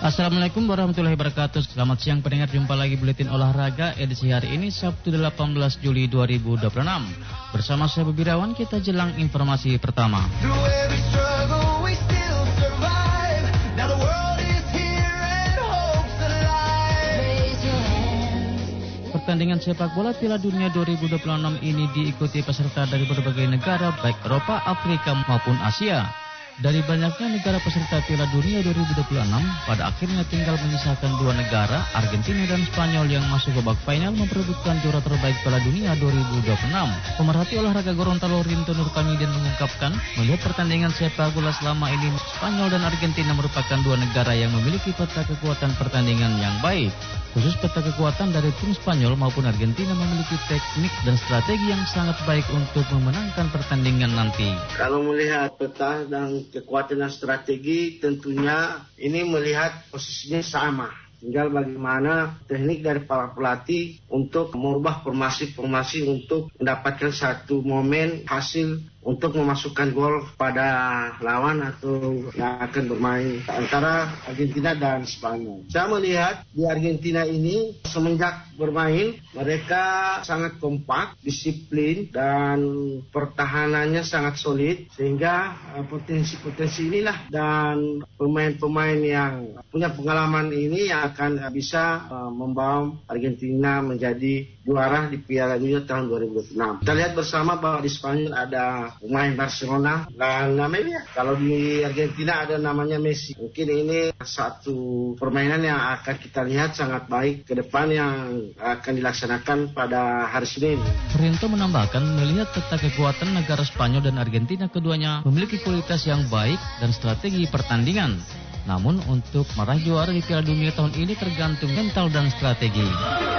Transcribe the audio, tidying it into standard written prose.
Assalamualaikum warahmatullahi wabarakatuh. Selamat siang pendengar, jumpa lagi Buletin Olahraga edisi hari ini Sabtu 18 Juli 2026. Bersama saya Bebirawan, kita jelang informasi pertama. Pertandingan sepak bola Piala Dunia 2026 ini diikuti peserta dari berbagai negara baik Eropa, Afrika maupun Asia. Dari banyaknya negara peserta Piala Dunia 2026, pada akhirnya tinggal menyisakan dua negara, Argentina dan Spanyol yang masuk babak final memperebutkan juara terbaik Piala Dunia 2026. Pemerhati olahraga Gorontalo Rinto Nurkamidin mengungkapkan, melihat pertandingan sepak bola selama ini, Spanyol dan Argentina merupakan dua negara yang memiliki peta kekuatan pertandingan yang baik. Khusus peta kekuatan dari tim Spanyol maupun Argentina memiliki teknik dan strategi yang sangat baik untuk memenangkan pertandingan nanti. Kalau melihat peta dan kekuatan dan strategi, tentunya ini melihat posisinya sama. Tinggal bagaimana teknik dari para pelatih untuk merubah formasi-formasi untuk mendapatkan satu momen hasil untuk memasukkan gol pada lawan atau yang akan bermain antara Argentina dan Spanyol. Saya melihat di Argentina ini semenjak bermain mereka sangat kompak, disiplin dan pertahanannya sangat solid, sehingga potensi-potensi inilah dan pemain-pemain yang punya pengalaman ini yang akan bisa membawa Argentina menjadi juara di Piala Dunia tahun 2026. Kita lihat bersama bahwa di Spanyol ada pemain Barcelona dan namanya, kalau di Argentina ada namanya Messi. Mungkin ini satu permainan yang akan kita lihat sangat baik ke depan yang akan dilaksanakan pada hari Senin. Rinto menambahkan, melihat peta kekuatan negara Spanyol dan Argentina, keduanya memiliki kualitas yang baik dan strategi pertandingan. Namun untuk meraih juara di Piala Dunia tahun ini tergantung mental dan strategi.